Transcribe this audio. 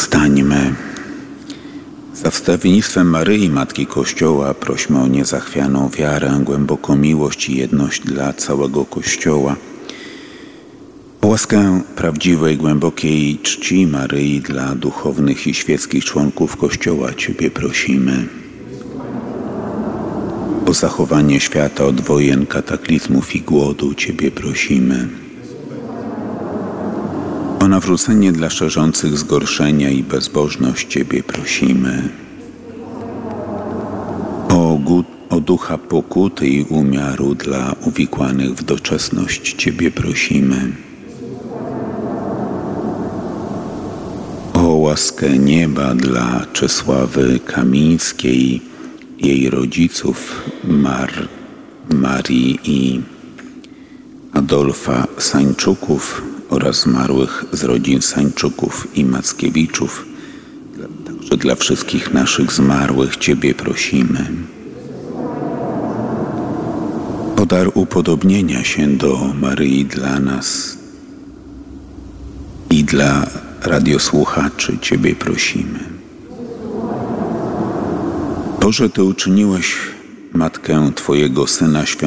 Powstańmy. Za wstawiennictwem Maryi, Matki Kościoła, prośmy o niezachwianą wiarę, głęboką miłość i jedność dla całego Kościoła. O łaskę prawdziwej, głębokiej czci Maryi dla duchownych i świeckich członków Kościoła Ciebie prosimy. O zachowanie świata od wojen, kataklizmów i głodu Ciebie prosimy. O nawrócenie dla szerzących zgorszenia i bezbożność Ciebie prosimy. O ducha pokuty i umiaru dla uwikłanych w doczesność Ciebie prosimy. O łaskę nieba dla Czesławy Kamińskiej, jej rodziców Marii i Adolfa Sańczuków oraz zmarłych z rodzin Sańczuków i Mackiewiczów, także dla wszystkich naszych zmarłych Ciebie prosimy. O dar upodobnienia się do Maryi dla nas i dla radiosłuchaczy Ciebie prosimy. To, że Ty uczyniłeś Matkę Twojego Syna